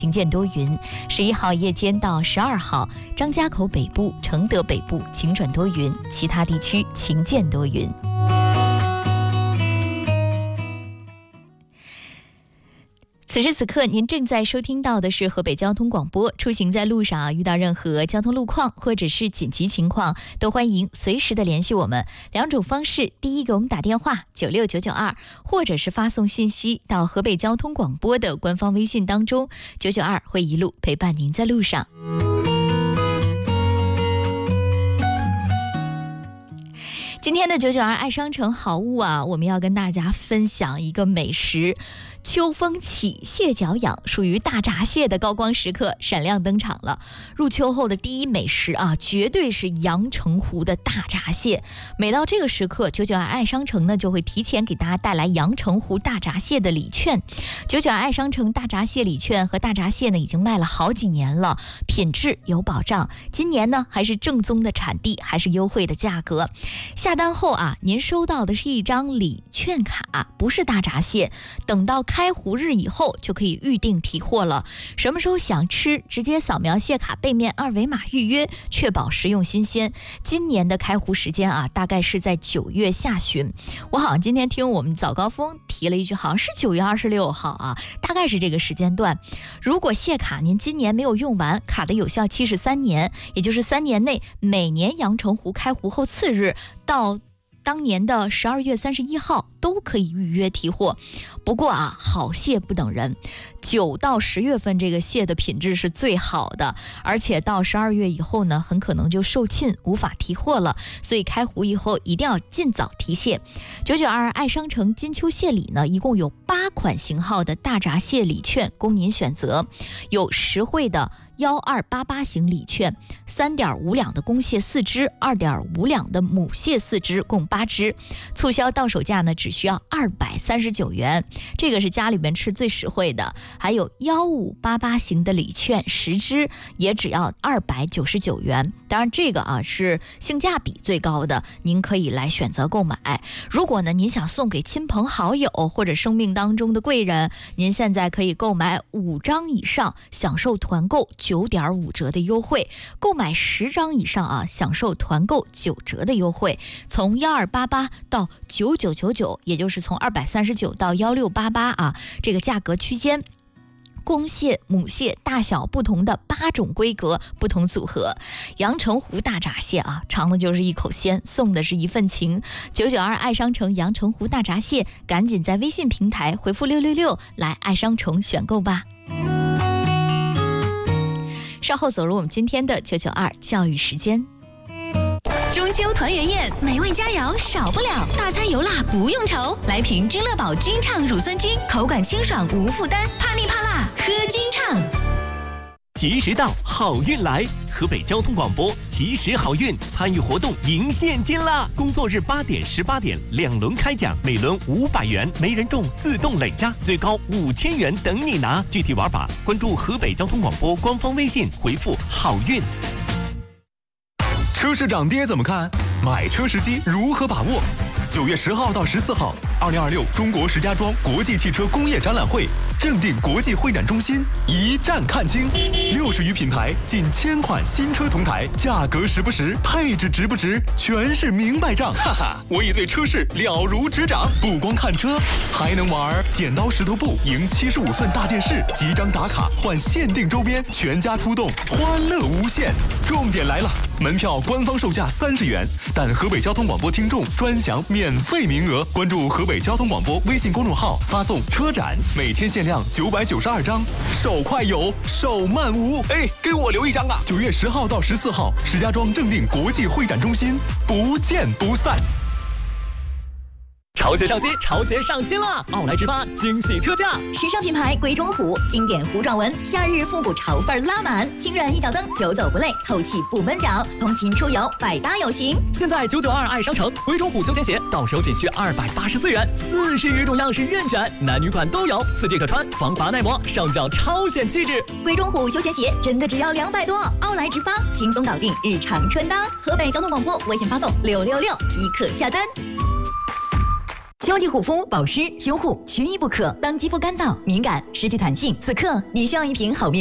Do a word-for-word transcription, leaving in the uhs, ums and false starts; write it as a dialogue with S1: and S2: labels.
S1: 晴见多云，十一号夜间到十二号，张家口北部、承德北部晴转多云，其他地区晴见多云。此时此刻，您正在收听到的是河北交通广播。出行在路上啊，遇到任何交通路况或者是紧急情况，都欢迎随时的联系我们。两种方式，第一个我们打电话九六九九二，或者是发送信息到河北交通广播的官方微信当中，九九二会一路陪伴您在路上。今天的九九二爱商城好物啊，我们要跟大家分享一个美食。秋风起，蟹脚痒，属于大闸蟹的高光时刻闪亮登场了。入秋后的第一美食啊，绝对是阳澄湖的大闸蟹。每到这个时刻，九九二爱商城呢就会提前给大家带来阳澄湖大闸蟹的礼券。九九二爱商城大闸蟹礼券和大闸蟹呢已经卖了好几年了，品质有保障。今年呢还是正宗的产地，还是优惠的价格。下单后啊，您收到的是一张礼券卡，不是大闸蟹。等到开湖日以后就可以预定提货了，什么时候想吃直接扫描蟹卡背面二维码预约，确保食用新鲜。今年的开湖时间啊，大概是在九月下旬。我好像今天听我们早高峰提了一句，好像是九月二十六号啊，大概是这个时间段。如果蟹卡您今年没有用完，卡的有效期是三年，也就是三年内每年阳澄湖开湖后次日到当年的十二月三十一号都可以预约提货。不过啊，好蟹不等人，九到十月份这个蟹的品质是最好的，而且到十二月以后呢，很可能就售罄，无法提货了。所以开湖以后一定要尽早提蟹。九九二爱商城金秋蟹礼呢，一共有八款型号的大闸蟹礼券供您选择，有实惠的幺二八八型礼券，三点五两的公蟹四只，二点五两的母蟹四只，共八只。促销到手价呢，只需要二百三十九元，这个是家里面吃最实惠的。还有幺五八八型的礼券十只，也只要二百九十九元。当然这个啊是性价比最高的，您可以来选择购买。如果呢您想送给亲朋好友或者生命当中的贵人，您现在可以购买五张以上享受团购九点五折的优惠，购买十张以上啊享受团购九折的优惠。从幺二八八到九九九九，也就是从二百三十九到幺六八八啊，这个价格区间。公蟹、母蟹大小不同的八种规格，不同组合。阳澄湖大闸蟹啊，尝的就是一口鲜，送的是一份情。九九二爱商城阳澄湖大闸蟹，赶紧在微信平台回复六六六来爱商城选购吧。稍后走入我们今天的九九二教育时间。
S2: 中秋团圆宴，美味佳肴少不了，大餐油辣不用愁，来瓶君乐宝君畅乳酸菌，口感清爽无负担，怕腻怕辣喝君畅。
S3: 吉时到，好运来！河北交通广播吉时好运参与活动赢现金啦！工作日八点、十八点两轮开奖，每轮五百元，没人中自动累加，最高五千元等你拿。具体玩法关注河北交通广播官方微信，回复好运。
S4: 车市涨跌怎么看？买车时机如何把握？九月十号到十四号，二零二六中国石家庄国际汽车工业展览会正定国际会展中心一站看清，六十余品牌，近千款新车同台，价格实不实，配置值不值，全是明白账。哈哈，我已对车市了如指掌。不光看车，还能玩剪刀石头布，赢七十五寸大电视，几张打卡换限定周边，全家出动，欢乐无限。重点来了，门票官方售价三十元，但河北交通广播听众专享免费名额。关注河北交通广播微信公众号，发送车展，每天限量九百九十二张，手快有，手慢无。哎，给我留一张啊！九月十号到十四号，石家庄正定国际会展中心，不见不散。
S3: 潮鞋上新，潮鞋上新了！奥莱直发惊喜特价，
S2: 时尚品牌鬼冢虎，经典糊状纹，夏日复古潮范拉满，轻软一脚蹬，久走不累，透气不闷脚，通勤出游百搭有型。
S3: 现在九九二爱商城鬼冢虎休闲鞋到手仅需二百八十四元，四十余种样式任选，男女款都有，四季可穿，防滑耐磨，上脚超显气质。
S2: 鬼冢虎休闲鞋真的只要两百多，奥莱直发轻松搞定日常穿搭。河北交通广播微信发送六六六即可下单。
S5: 秋季护肤、保湿、修护缺一不可。当肌肤干燥、敏感、失去弹性，此刻你需要一瓶好面